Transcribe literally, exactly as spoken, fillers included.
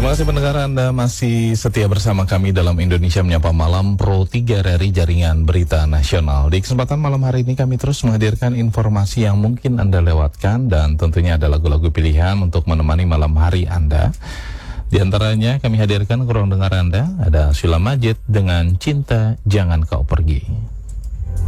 Terima kasih pendengar, Anda masih setia bersama kami dalam Indonesia Menyapa Malam Pro tiga dari Jaringan Berita Nasional. Di kesempatan malam hari ini kami terus menghadirkan informasi yang mungkin Anda lewatkan dan tentunya ada lagu-lagu pilihan untuk menemani malam hari Anda. Di antaranya kami hadirkan ke ruang dengar Anda ada Sheila Majid dengan Cinta Jangan Kau Pergi.